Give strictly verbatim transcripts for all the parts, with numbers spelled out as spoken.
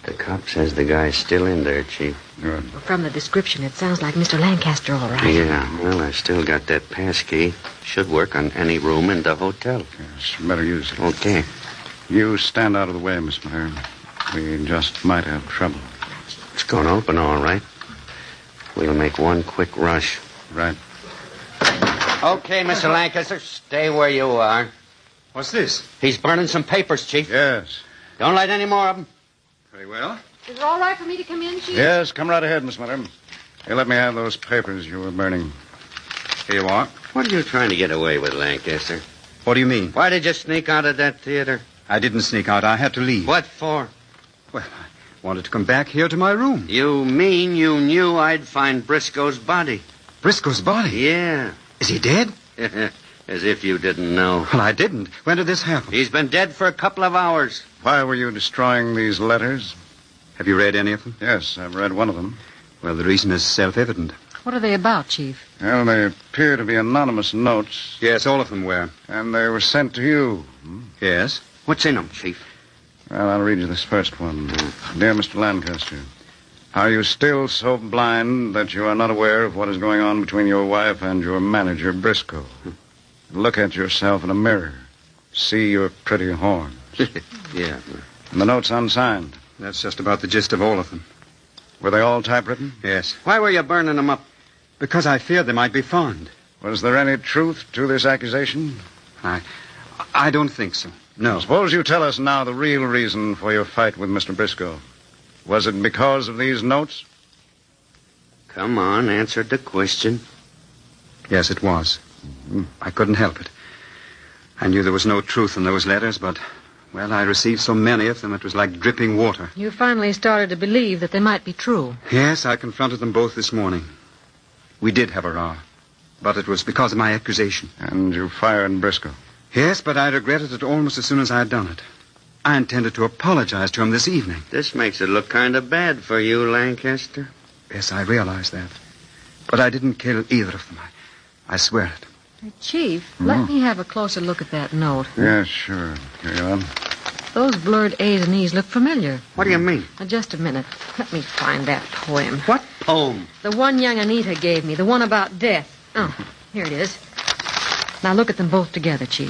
The cop says the guy's still in there, Chief. Good. From the description, it sounds like Mister Lancaster, all right. Yeah, well, I still got that pass key. Should work on any room in the hotel. Yes, better use it. Okay. You stand out of the way, Miss Mahern. We just might have trouble. It's going to open all right. We'll make one quick rush. Right. Okay, Mister Lancaster, stay where you are. What's this? He's burning some papers, Chief. Yes. Don't light any more of them. Very well. Is it all right for me to come in, Chief? Yes, come right ahead, Miss Mahern. Here, let me have those papers you were burning. Here you are. What are you trying to get away with, Lancaster? What do you mean? Why did you sneak out of that theater? I didn't sneak out. I had to leave. What for? Well, I wanted to come back here to my room. You mean you knew I'd find Briscoe's body? Briscoe's body? Yeah. Is he dead? As if you didn't know. Well, I didn't. When did this happen? He's been dead for a couple of hours. Why were you destroying these letters? Have you read any of them? Yes, I've read one of them. Well, the reason is self-evident. What are they about, Chief? Well, they appear to be anonymous notes, Yes, all of them were. and they were sent to you. Hmm? Yes? What's in them, Chief? Well, I'll read you this first one. Dear Mister Lancaster, are you still so blind that you are not aware of what is going on between your wife and your manager, Briscoe? Look at yourself in a mirror. See your pretty horns. Yeah. And the note's unsigned. That's just about the gist of all of them. Were they all typewritten? Yes. Why were you burning them up? Because I feared they might be found. Was there any truth to this accusation? I... I don't think so. No. Suppose you tell us now the real reason for your fight with Mister Briscoe. Was it because of these notes? Come on, answer the question. Yes, it was. I couldn't help it. I knew there was no truth in those letters, but, well, I received so many of them it was like dripping water. You finally started to believe that they might be true. Yes, I confronted them both this morning. We did have a row, but it was because of my accusation. And you fired Briscoe? Yes, but I regretted it almost as soon as I had done it. I intended to apologize to him this evening. This makes it look kind of bad for you, Lancaster. Yes, I realize that. But I didn't kill either of them. I, I swear it. Hey, Chief, let me have a closer look at that note. Yes, sure. Here you are. Those blurred A's and E's look familiar. What do you mean? Now, just a minute. Let me find that poem. What poem? The one young Anita gave me, the one about death. Oh, here it is. Now look at them both together, Chief.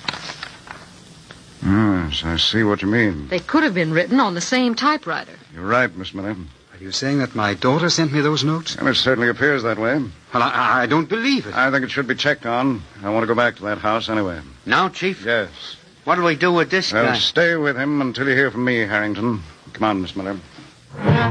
Yes, I see what you mean. They could have been written on the same typewriter. You're right, Miss Miller. Are you saying that my daughter sent me those notes? Well, it certainly appears that way. Well, I, I don't believe it. I think it should be checked on. I want to go back to that house anyway. Now, Chief? Yes. What'll we do with this Well, guy? stay with him until you hear from me, Harrington. Come on, Miss Miller.